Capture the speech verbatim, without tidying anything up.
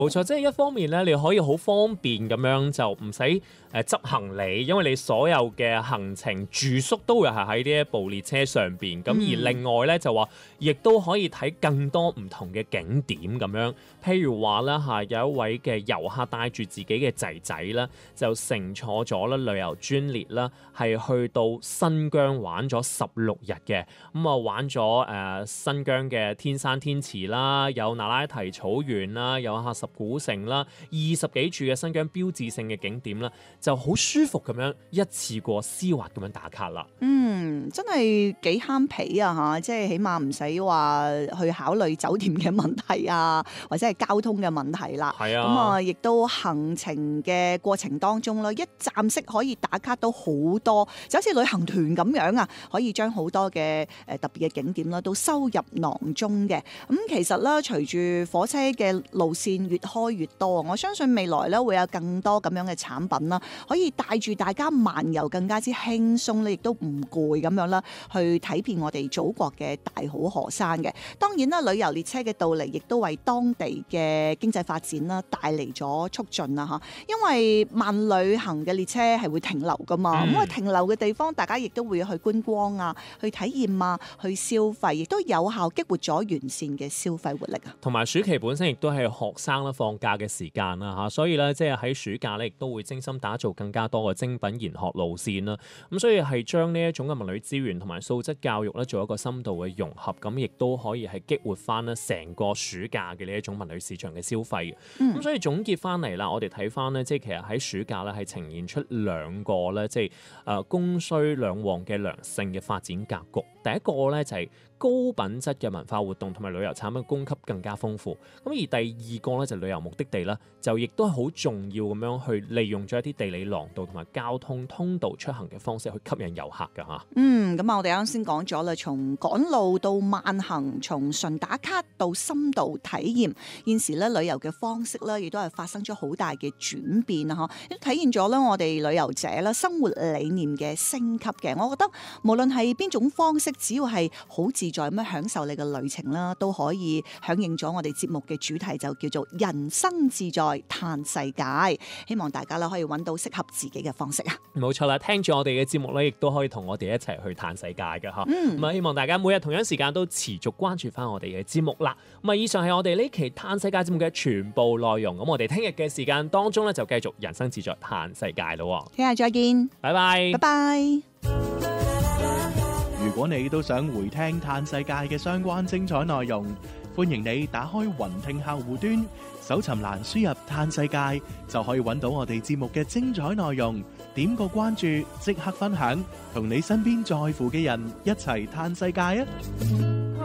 冇錯，即係一方面咧，你可以好方便咁樣就唔使誒執行李，因為你所有嘅行程住宿都會係喺呢一部列車上邊。咁、嗯、而另外咧就話，亦都可以睇更多唔同嘅景點咁樣。譬如話咧嚇，有一位嘅遊客帶住自己嘅仔仔啦，就乘坐咗咧旅遊專列啦，係去到新疆玩咗十六日嘅。咁啊玩咗誒、呃、新疆嘅天山天池啦，有那拉提草原啦，有喀什古城啦，二十幾處嘅新疆標誌性嘅景點啦，就好舒服咁樣一次過絲滑咁樣打卡啦。 嗯，真係幾慳皮啊嚇！即係起碼唔使話去考慮酒店嘅問題啊，或者係交通嘅問題啦。 係啊， 咁啊，亦都行程嘅過程當中咧，一站式可以打卡到好多，就好似旅行團咁樣啊，可以將好多嘅誒特別嘅景點啦，都收入囊中嘅。咁其實咧，隨住火車嘅路線越開越多，我相信未來咧會有更多咁樣嘅產品啦，可以帶住大家漫遊更加之輕鬆咧，亦都唔攰咁樣啦，去睇遍我哋祖國嘅大好河山嘅。當然啦，旅遊列車嘅到嚟亦都為當地嘅經濟發展啦帶嚟咗促進啦嚇，因為慢旅行嘅列車係會停留噶嘛，咁啊、嗯、停留嘅地方大家亦都會去觀光啊，去體驗啊，去消費，亦都有效激活咗完善嘅消費活力啊。 同埋暑期本身亦都係學生啦放假嘅時間啦嚇，所以咧即係喺暑假咧亦都會精心打造更加多嘅精品研學路線啦。咁所以係將呢一種嘅文旅資源同埋素質教育咧做一個深度嘅融合，咁亦都可以係激活翻咧成個暑假嘅呢一種文旅市場嘅消費。咁、嗯、所以總結翻嚟啦，我哋睇翻咧，即係其實喺暑假咧係呈現出兩個咧，即係誒供需兩旺嘅良性嘅發展格局。第一個咧就係高品質嘅文化活動同埋旅遊產品供給更加豐富。咁而第二個咧就旅遊目的地啦，就亦都係好重要咁樣去利用咗一啲地理廊道同埋交通通道出行嘅方式去吸引遊客㗎嚇。 嗯，咁啊，我哋啱先講咗啦，從趕路到慢行，從純打卡到深度體驗，現時咧旅遊嘅方式咧，亦都係發生咗好大嘅轉變啊！嗬，體現咗咧我哋旅遊者啦生活理念嘅升級嘅。我覺得無論係邊種方式，只要係好自在咁樣享受你嘅旅程啦，都可以響應咗我哋節目嘅主題，就叫做人生自在嘆世界。希望大家咧可以揾到適合自己嘅方式啊！ 冇錯啦，聽住我哋嘅節目咧，亦都可以同我哋一齊去嘆世界嘅嚇。咁啊、嗯，希望大家每日同樣時間都持續關注翻我哋嘅節目啦。咁啊，以上係我哋呢期嘆世界節目嘅全部內容。咁我哋聽日嘅時間當中咧，就繼續人生自在嘆世界咯。 聽日再見， 拜拜， 拜拜。 如果你都想回聽嘆世界嘅相關精彩內容，歡迎你打開雲聽客戶端，搜尋欄輸入嘆世界，就可以揾到我哋節目嘅精彩內容。點個關注，即刻分享，同你身邊在乎嘅人一齊嘆世界啊！